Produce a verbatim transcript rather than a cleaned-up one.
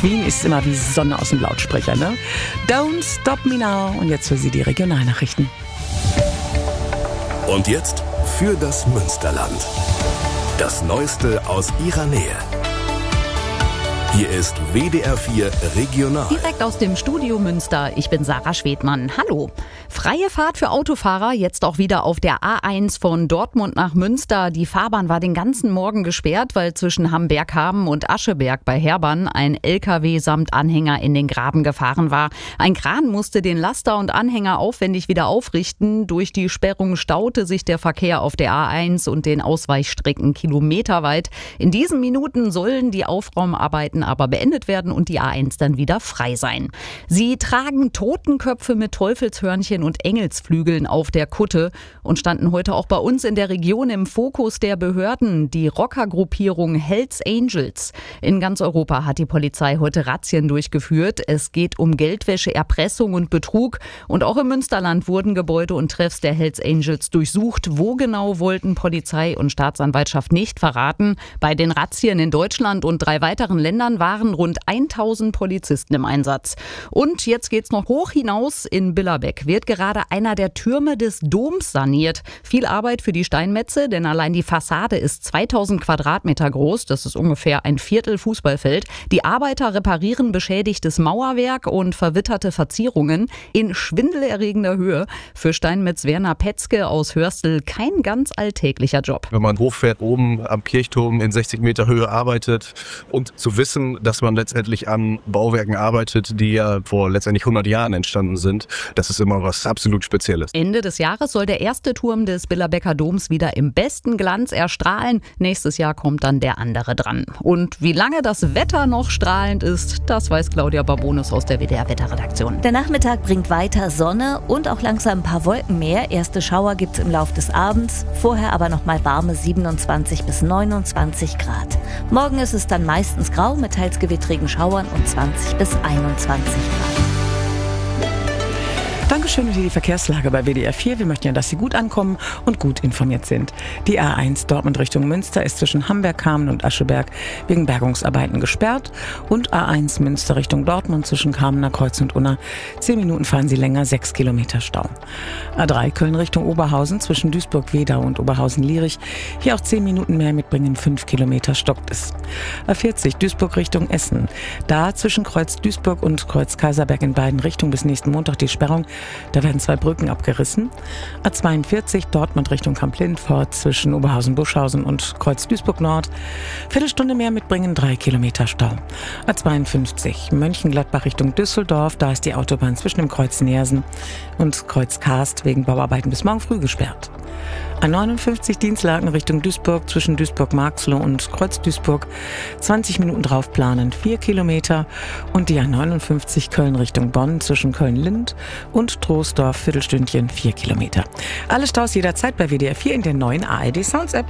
Queen ist immer wie Sonne aus dem Lautsprecher, ne? Don't Stop Me Now. Und jetzt für Sie die Regionalnachrichten. Und jetzt für das Münsterland. Das Neueste aus Ihrer Nähe. Hier ist W D R vier Regional. Direkt aus dem Studio Münster. Ich bin Sarah Schwedmann. Hallo. Freie Fahrt für Autofahrer, jetzt auch wieder auf der A eins von Dortmund nach Münster. Die Fahrbahn war den ganzen Morgen gesperrt, weil zwischen Hamberghaben und Ascheberg bei Herbann ein L K W samt Anhänger in den Graben gefahren war. Ein Kran musste den Laster und Anhänger aufwendig wieder aufrichten. Durch die Sperrung staute sich der Verkehr auf der A eins und den Ausweichstrecken kilometerweit. In diesen Minuten sollen die Aufraumarbeiten aber beendet werden und die A eins dann wieder frei sein. Sie tragen Totenköpfe mit Teufelshörnchen und Engelsflügeln auf der Kutte und standen heute auch bei uns in der Region im Fokus der Behörden, die Rockergruppierung Hells Angels. In ganz Europa hat die Polizei heute Razzien durchgeführt. Es geht um Geldwäsche, Erpressung und Betrug. Und auch im Münsterland wurden Gebäude und Treffs der Hells Angels durchsucht. Wo genau, wollten Polizei und Staatsanwaltschaft nicht verraten. Bei den Razzien in Deutschland und drei weiteren Ländern waren rund tausend Polizisten im Einsatz. Und jetzt geht's noch hoch hinaus. In Billerbeck wird gerade einer der Türme des Doms saniert. Viel Arbeit für die Steinmetze, denn allein die Fassade ist zweitausend Quadratmeter groß. Das ist ungefähr ein Viertel Fußballfeld. Die Arbeiter reparieren beschädigtes Mauerwerk und verwitterte Verzierungen in schwindelerregender Höhe. Für Steinmetz Werner Petzke aus Hörstel kein ganz alltäglicher Job. Wenn man hochfährt, oben am Kirchturm in sechzig Meter Höhe arbeitet und zu wissen, dass man letztendlich an Bauwerken arbeitet, die ja vor letztendlich hundert Jahren entstanden sind, das ist immer was absolut Spezielles. Ende des Jahres soll der erste Turm des Billerbecker Doms wieder im besten Glanz erstrahlen. Nächstes Jahr kommt dann der andere dran. Und wie lange das Wetter noch strahlend ist, das weiß Claudia Barbonus aus der W D R-Wetterredaktion. Der Nachmittag bringt weiter Sonne und auch langsam ein paar Wolken mehr. Erste Schauer gibt es im Laufe des Abends, vorher aber noch mal warme siebenundzwanzig bis neunundzwanzig Grad. Morgen ist es dann meistens grau mit teils gewittrigen Schauern und zwanzig bis einundzwanzig Grad. Dankeschön für die Verkehrslage bei W D R vier. Wir möchten ja, dass Sie gut ankommen und gut informiert sind. Die A eins Dortmund Richtung Münster ist zwischen Hamberghaben und Ascheberg wegen Bergungsarbeiten gesperrt. Und A eins Münster Richtung Dortmund zwischen Kamener Kreuz und Unna. Zehn Minuten fahren Sie länger, sechs Kilometer Stau. A drei Köln Richtung Oberhausen zwischen Duisburg-Wedau und Oberhausen-Lierich. Hier auch zehn Minuten mehr mitbringen, fünf Kilometer stockt es. A vierzig Duisburg Richtung Essen. Da zwischen Kreuz Duisburg und Kreuz Kaiserberg in beiden Richtungen bis nächsten Montag die Sperrung. Da werden zwei Brücken abgerissen. A zweiundvierzig Dortmund Richtung Kamp-Lindfort zwischen Oberhausen-Buschhausen und Kreuz Duisburg-Nord. Viertelstunde mehr mitbringen, drei Kilometer Stau. A zweiundfünfzig Mönchengladbach Richtung Düsseldorf. Da ist die Autobahn zwischen dem Kreuz Neersen und Kreuz Karst wegen Bauarbeiten bis morgen früh gesperrt. A neunundfünfzig Dienstlaken Richtung Duisburg zwischen Duisburg-Marxloh und Kreuz Duisburg. zwanzig Minuten drauf planen, vier Kilometer. Und die A neunundfünfzig Köln Richtung Bonn zwischen Köln-Lind und Troisdorf, Viertelstündchen, vier Kilometer. Alle Staus jederzeit bei W D R vier in der neuen A R D Sounds App.